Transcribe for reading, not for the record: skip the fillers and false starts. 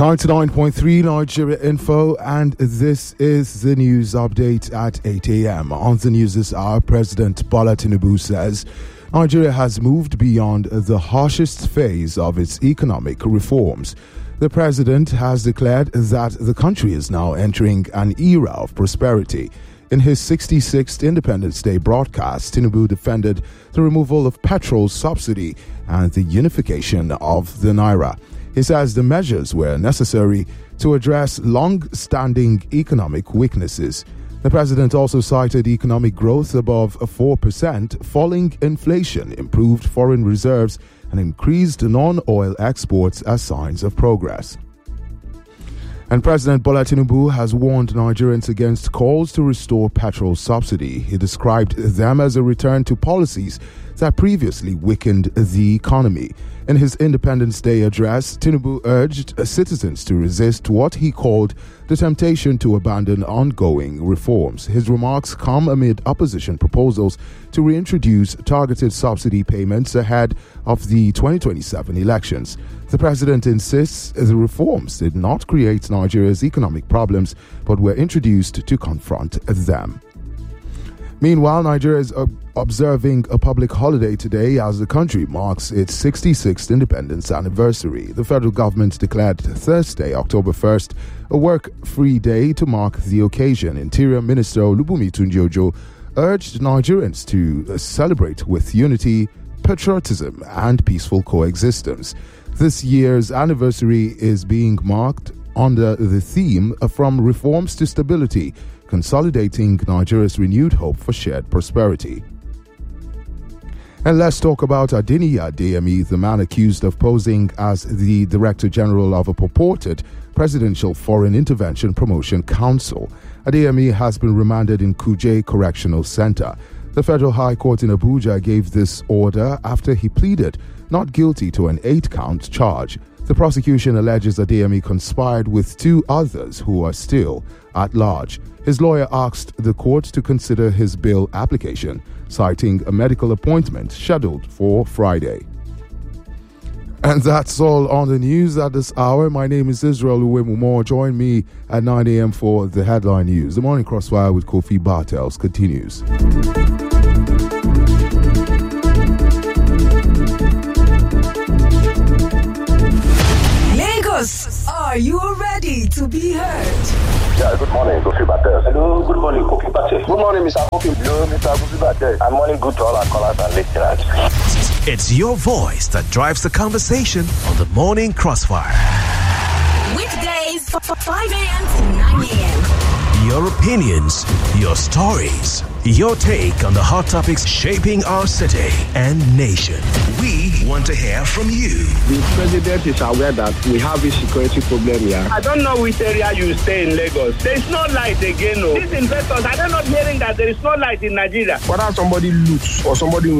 99.3 Nigeria Info, and this is the news update at 8 a.m. On the news this hour, President Bola Tinubu says Nigeria has moved beyond the harshest phase of its economic reforms. The president has declared that the country is now entering an era of prosperity. In his 66th Independence Day broadcast, Tinubu defended the removal of petrol subsidy and the unification of the Naira. He says the measures were necessary to address long-standing economic weaknesses. The president also cited economic growth above 4%, falling inflation, improved foreign reserves, and increased non-oil exports as signs of progress. And President Bola Tinubu has warned Nigerians against calls to restore petrol subsidy. He described them as a return to policies that previously weakened the economy. In his Independence Day address, Tinubu urged citizens to resist what he called the temptation to abandon ongoing reforms. His remarks come amid opposition proposals to reintroduce targeted subsidy payments ahead of the 2027 elections. The president insists the reforms did not create Nigeria's economic problems, but were introduced to confront them. Meanwhile, Nigeria is observing a public holiday today as the country marks its 66th independence anniversary. The federal government declared Thursday, October 1st, a work-free day to mark the occasion. Interior Minister Olubunmi Tunji-Ojo urged Nigerians to celebrate with unity, patriotism, and peaceful coexistence. This year's anniversary is being marked under the theme From Reforms to Stability, consolidating Nigeria's renewed hope for shared prosperity. And let's talk about Adeniyi Adeyemi, the man accused of posing as the Director General of a purported Presidential Foreign Intervention Promotion Council. Adeyemi has been remanded in Kuje Correctional Center. The Federal High Court in Abuja gave this order after he pleaded not guilty to an 8-count charge. The prosecution alleges Adeyemi conspired with 2 others who are still at large. His lawyer asked the court to consider his bail application, citing a medical appointment scheduled for Friday. And that's all on the news at this hour. My name is Israel Uwemumo. Join me at 9 a.m. for the headline news. The Morning Crossfire with Kofi Bartels continues. Are you ready to be heard? Yeah, good morning, Kofi Bartels. Hello, good morning, Kofi Bartels. Good morning, Mr. Kofi. Hello, Mr. Kofi Bartels. And morning good to all our callers and listeners. It's your voice that drives the conversation on the Morning Crossfire. Weekdays, 5 a.m. to 9 a.m. Your opinions, your stories, your take on the hot topics shaping our city and nation. We want to hear from you. The president is aware that we have a security problem here. I don't know which area you stay in Lagos. There is no light again. No. These investors, I don't know hearing that there is no light in Nigeria. Whether somebody loots or somebody